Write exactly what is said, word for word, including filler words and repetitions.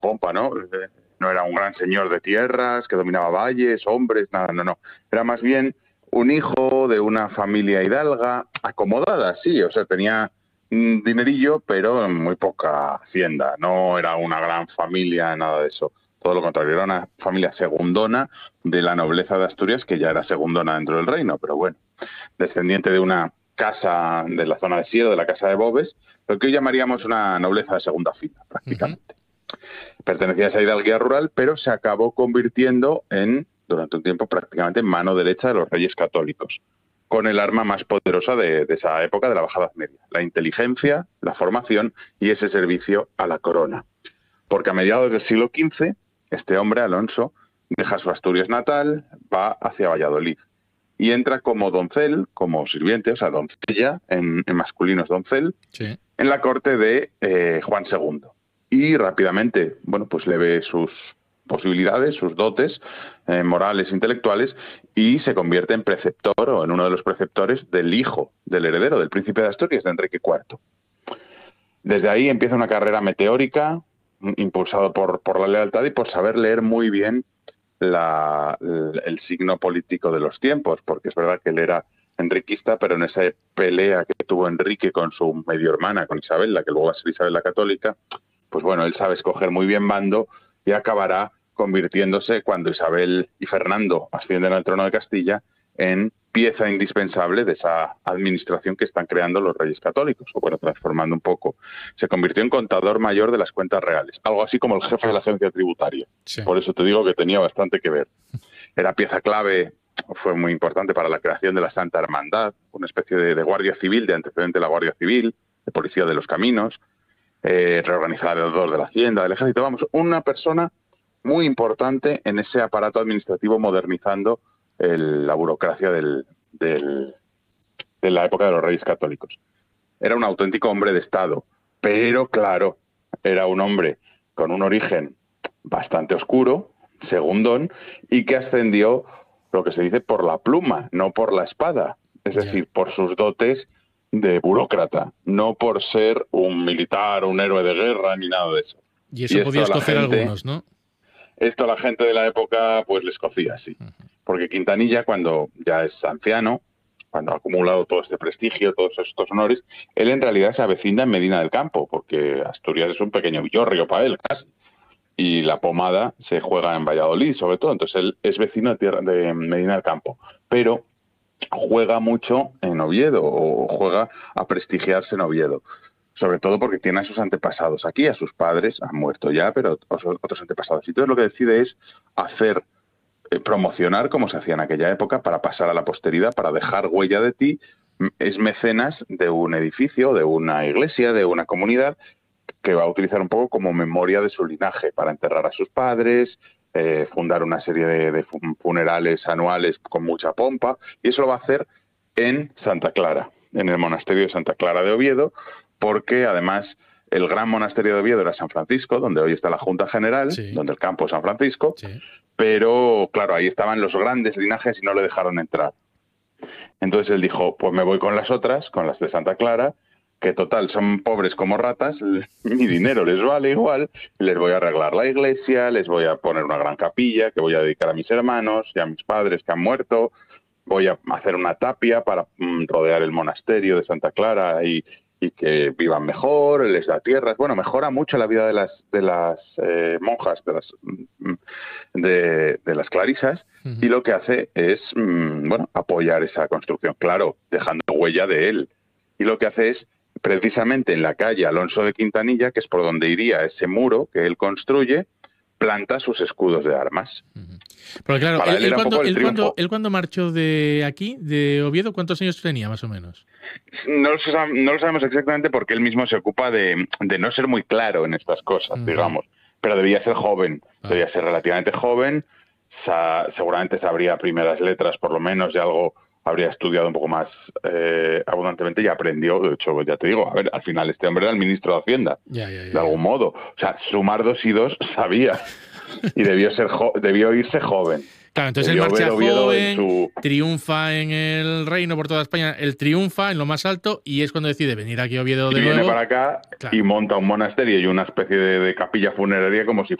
pompa, ¿no? Eh, No era un gran señor de tierras que dominaba valles, hombres, nada, no, no. Era más bien un hijo de una familia hidalga, acomodada, sí, o sea, tenía mm, dinerillo, pero muy poca hacienda. No era una gran familia, nada de eso. Todo lo contrario, era una familia segundona de la nobleza de Asturias, que ya era segundona dentro del reino, pero bueno, descendiente de una casa de la zona de Siero, de la casa de Boves, lo que hoy llamaríamos una nobleza de segunda fila, Ujú. prácticamente. Pertenecía a esa hidalguía rural, pero se acabó convirtiendo en, durante un tiempo, prácticamente en mano derecha de los reyes católicos, con el arma más poderosa de, de esa época de la Baja Edad Media, la inteligencia, la formación y ese servicio a la corona. Porque a mediados del siglo quince, este hombre, Alonso, deja su Asturias natal, va hacia Valladolid y entra como doncel, como sirviente, o sea, doncella, en, en masculino es doncel, Sí. en la corte de eh, Juan segundo. Y rápidamente, bueno, pues le ve sus posibilidades, sus dotes eh, morales, intelectuales, y se convierte en preceptor o en uno de los preceptores del hijo del heredero, del príncipe de Asturias, de Enrique cuarto. Desde ahí empieza una carrera meteórica, impulsado por, por la lealtad y por saber leer muy bien la, el, el signo político de los tiempos, porque es verdad que él era enriquista, pero en esa pelea que tuvo Enrique con su medio hermana, con Isabel, la que luego va a ser Isabel la Católica, pues bueno, él sabe escoger muy bien bando y acabará convirtiéndose, cuando Isabel y Fernando ascienden al trono de Castilla, en pieza indispensable de esa administración que están creando los reyes católicos, o bueno, transformando un poco. Se convirtió en contador mayor de las cuentas reales, algo así como el jefe de la agencia tributaria. Sí. Por eso te digo que tenía bastante que ver. Era pieza clave, fue muy importante para la creación de la Santa Hermandad, una especie de, de guardia civil, de antecedente de la Guardia Civil, de policía de los caminos, eh, reorganizador de la Hacienda, del Ejército, vamos, una persona muy importante en ese aparato administrativo modernizando el, la burocracia del, del, de la época de los Reyes Católicos. Era un auténtico hombre de Estado, pero claro, era un hombre con un origen bastante oscuro, segundón, y que ascendió, lo que se dice, por la pluma, no por la espada, es Ya. decir, por sus dotes de burócrata, no por ser un militar, un héroe de guerra, ni nada de eso. Y Y eso podía esto a la escocer a gente, algunos, ¿no? esto a la gente de la época pues les cocía, sí. Porque Quintanilla, cuando ya es anciano, cuando ha acumulado todo este prestigio, todos estos honores, él en realidad se avecina en Medina del Campo, porque Asturias es un pequeño villorrio para él, casi. Y la pomada se juega en Valladolid, sobre todo. Entonces él es vecino de, tierra, de Medina del Campo. Pero juega mucho en Oviedo, o juega a prestigiarse en Oviedo. Sobre todo porque tiene a sus antepasados aquí, a sus padres, han muerto ya, pero otros antepasados. Y entonces lo que decide es hacer, eh, promocionar, como se hacía en aquella época, para pasar a la posteridad, para dejar huella de ti. Es mecenas de un edificio, de una iglesia, de una comunidad, que va a utilizar un poco como memoria de su linaje, para enterrar a sus padres, eh, fundar una serie de, de funerales anuales con mucha pompa, y eso lo va a hacer en Santa Clara, en el monasterio de Santa Clara de Oviedo, porque además el gran monasterio de Oviedo era San Francisco, donde hoy está la Junta General, Sí. donde el campo es San Francisco, Sí. pero claro, ahí estaban los grandes linajes y no le dejaron entrar. Entonces él dijo, pues me voy con las otras, con las de Santa Clara, que total son pobres como ratas, mi dinero les vale igual, les voy a arreglar la iglesia, les voy a poner una gran capilla que voy a dedicar a mis hermanos y a mis padres que han muerto, voy a hacer una tapia para mm, rodear el monasterio de Santa Clara y, y que vivan mejor, les da tierras. Bueno, mejora mucho la vida de las de las eh, monjas, de las mm, de, de las clarisas, Ujú. y lo que hace es mm, bueno, apoyar esa construcción, claro, dejando huella de él. Y lo que hace es, precisamente en la calle Alonso de Quintanilla, que es por donde iría ese muro que él construye, planta sus escudos de armas. Pero claro, Para él, él él era un cuando, poco el él, cuando, triunfo. él cuando marchó de aquí, de Oviedo, ¿cuántos años tenía más o menos? No lo, sab- no lo sabemos exactamente porque él mismo se ocupa de, de no ser muy claro en estas cosas, Ujú. digamos. Pero debía ser joven, Vale. debía ser relativamente joven, sa- seguramente sabría primeras letras, por lo menos, y algo habría estudiado un poco más eh, abundantemente y aprendió. De hecho, ya te digo, a ver, al final este hombre era el ministro de Hacienda, Ya, ya, ya, de ya. algún modo. O sea, sumar dos y dos sabía, y debió, ser jo- debió irse joven. Claro, entonces él marcha joven, su... triunfa en el reino por toda España, él triunfa en lo más alto y es cuando decide venir aquí a Oviedo de y nuevo. Viene para acá claro. y monta un monasterio y una especie de, de capilla funeraria como si